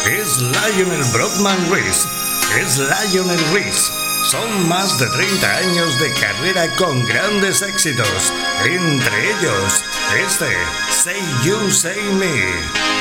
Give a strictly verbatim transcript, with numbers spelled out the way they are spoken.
Es Lionel Brockman Rees. Es Lionel Rees. Son más de treinta años de carrera con grandes éxitos. Entre ellos, este Say You, Say Me.